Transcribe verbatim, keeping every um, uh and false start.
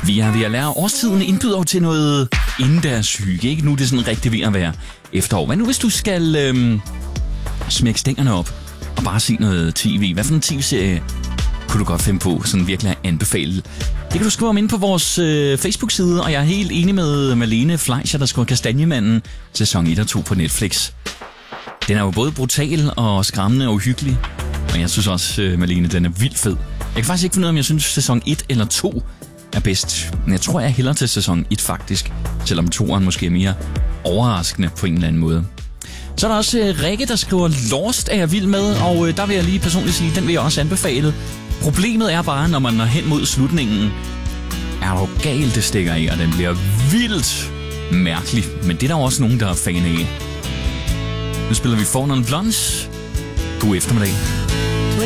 Vi er ved at lære årstiden indbyder til noget indendørshygge, ikke? Nu er det sådan rigtig ved at være efterår. Hvad nu hvis du skal øhm, smække stængerne op og bare se noget tv? Hvad for en tv-serie kunne du godt finde på, sådan virkelig at anbefale? Det kan du skrive om inde på vores øh, Facebook-side, og jeg er helt enig med Malene Fleischer, der skriver Kastanjemanden sæson et og to på Netflix. Den er jo både brutal og skræmmende og uhyggelig, og jeg synes også, øh, Malene, den er vildt fed. Jeg kan faktisk ikke finde ud af, om jeg synes sæson et eller to er bedst. Men jeg tror, jeg hælder til sæson et faktisk, selvom toeren måske er mere overraskende på en eller anden måde. Så er der også øh, Rikke, der skriver Lost er jeg vild med, og øh, der vil jeg lige personligt sige, den vil jeg også anbefale. Problemet er bare, når man når hen mod slutningen, er jo galt det stikker af, og den bliver vildt mærkelig. Men det er der også nogen, der er fan af. Nu spiller vi Four Non Blondes. God eftermiddag.